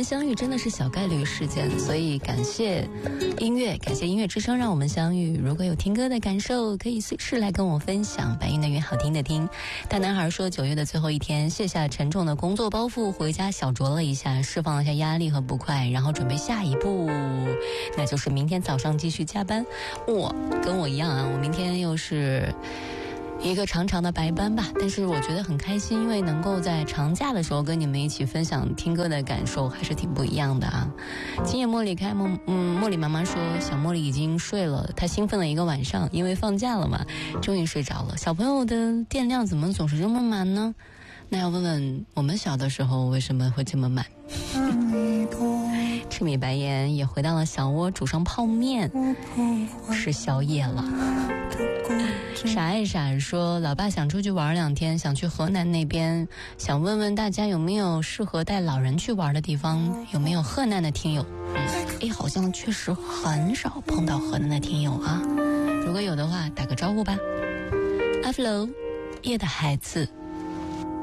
相遇真的是小概率事件，所以感谢音乐，感谢音乐之声让我们相遇。如果有听歌的感受，可以随时来跟我分享。白云的云，好听的听。大男孩说，9月的最后一天，卸下沉重的工作包袱，回家小酌了一下，释放了一下压力和不快，然后准备下一步，那就是明天早上继续加班。跟我一样啊，我明天又是一个长长的白班吧，但是我觉得很开心，因为能够在长假的时候跟你们一起分享听歌的感受，还是挺不一样的啊。今夜茉莉开梦，茉莉妈妈说小茉莉已经睡了，她兴奋了一个晚上，因为放假了嘛，终于睡着了。小朋友的电量怎么总是这么满呢？那要问问我们小的时候为什么会这么满。赤米白盐也回到了小窝，煮上泡面吃宵夜了。傻爱傻说，老爸想出去玩2天，想去河南那边，想问问大家有没有适合带老人去玩的地方，有没有河南的听友？好像确实很少碰到河南的听友啊，如果有的话打个招呼吧。阿弗楼夜的孩子